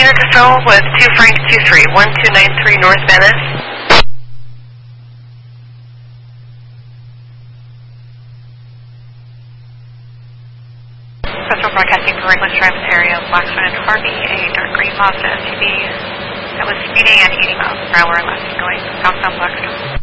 Clear to Seoul with 2 Frank 23, 1293 North Venice. Central Broadcasting for Ringwest Drive in the area of Blackstone and Harvey, a dark green Mazda SUV that was speeding at 80 miles per hour and less going southbound Blackstone.